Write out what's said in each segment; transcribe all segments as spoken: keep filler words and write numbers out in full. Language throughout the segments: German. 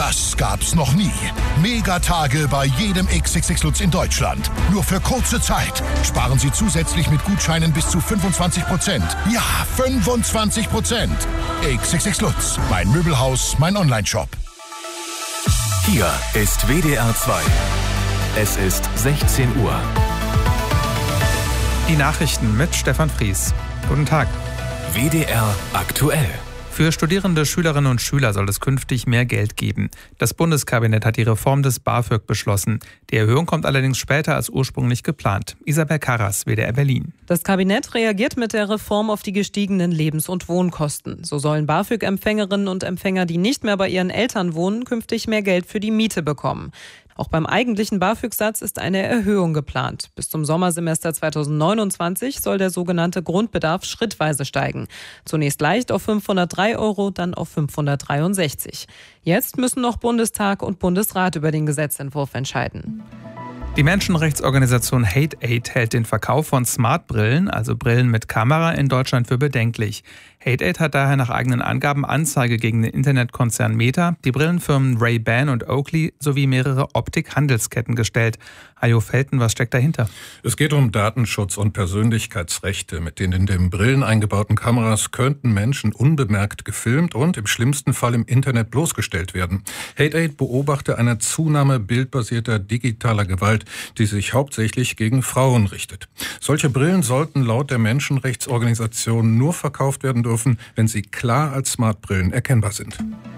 Das gab's noch nie. Megatage bei jedem X X X Lutz in Deutschland. Nur für kurze Zeit. Sparen Sie zusätzlich mit Gutscheinen bis zu fünfundzwanzig Prozent. Ja, fünfundzwanzig Prozent. X X X Lutz. Mein Möbelhaus, mein Onlineshop. Hier ist W D R zwei. Es ist sechzehn Uhr. Die Nachrichten mit Stefan Fries. Guten Tag. W D R aktuell. Für studierende Schülerinnen und Schüler soll es künftig mehr Geld geben. Das Bundeskabinett hat die Reform des BAföG beschlossen. Die Erhöhung kommt allerdings später als ursprünglich geplant. Isabel Karras, W D R Berlin. Das Kabinett reagiert mit der Reform auf die gestiegenen Lebens- und Wohnkosten. So sollen BAföG-Empfängerinnen und Empfänger, die nicht mehr bei ihren Eltern wohnen, künftig mehr Geld für die Miete bekommen. Auch beim eigentlichen BAföG-Satz ist eine Erhöhung geplant. Bis zum Sommersemester zweitausendneunundzwanzig soll der sogenannte Grundbedarf schrittweise steigen. Zunächst leicht auf fünfhundertdrei Euro, dann auf fünfhundertdreiundsechzig. Jetzt müssen noch Bundestag und Bundesrat über den Gesetzentwurf entscheiden. Die Menschenrechtsorganisation Hate Aid hält den Verkauf von Smartbrillen, also Brillen mit Kamera, in Deutschland für bedenklich. Hate Aid hat daher nach eigenen Angaben Anzeige gegen den Internetkonzern Meta, die Brillenfirmen Ray-Ban und Oakley sowie mehrere Optik-Handelsketten gestellt. Hajo Felten, was steckt dahinter? Es geht um Datenschutz und Persönlichkeitsrechte. Mit den in den Brillen eingebauten Kameras könnten Menschen unbemerkt gefilmt und im schlimmsten Fall im Internet bloßgestellt werden. Hate Aid beobachte eine Zunahme bildbasierter digitaler Gewalt, die sich hauptsächlich gegen Frauen richtet. Solche Brillen sollten laut der Menschenrechtsorganisation nur verkauft werden dürfen, wenn sie klar als Smartbrillen erkennbar sind.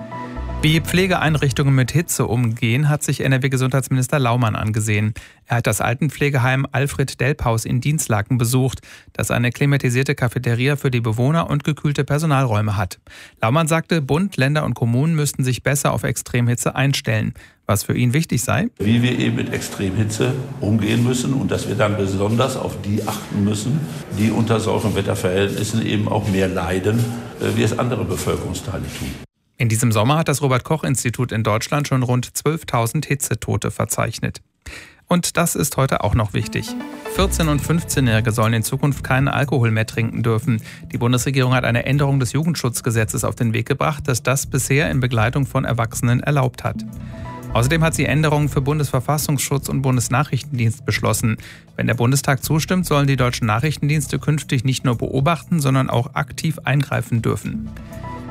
Wie Pflegeeinrichtungen mit Hitze umgehen, hat sich N R W-Gesundheitsminister Laumann angesehen. Er hat das Altenpflegeheim Alfred Delphaus in Dinslaken besucht, das eine klimatisierte Cafeteria für die Bewohner und gekühlte Personalräume hat. Laumann sagte, Bund, Länder und Kommunen müssten sich besser auf Extremhitze einstellen. Was für ihn wichtig sei: Wie wir eben mit Extremhitze umgehen müssen und dass wir dann besonders auf die achten müssen, die unter solchen Wetterverhältnissen eben auch mehr leiden, wie es andere Bevölkerungsteile tun. In diesem Sommer hat das Robert-Koch-Institut in Deutschland schon rund zwölftausend Hitzetote verzeichnet. Und das ist heute auch noch wichtig. vierzehn- und fünfzehnjährige sollen in Zukunft keinen Alkohol mehr trinken dürfen. Die Bundesregierung hat eine Änderung des Jugendschutzgesetzes auf den Weg gebracht, das das bisher in Begleitung von Erwachsenen erlaubt hat. Außerdem hat sie Änderungen für Bundesverfassungsschutz und Bundesnachrichtendienst beschlossen. Wenn der Bundestag zustimmt, sollen die deutschen Nachrichtendienste künftig nicht nur beobachten, sondern auch aktiv eingreifen dürfen.